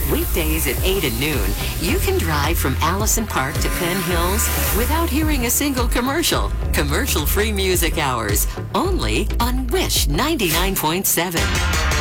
Weekdays at 8 and noon, you can drive from Allison Park to Penn Hills without hearing a single commercial. Commercial-free music hours, only on Wish 99.7.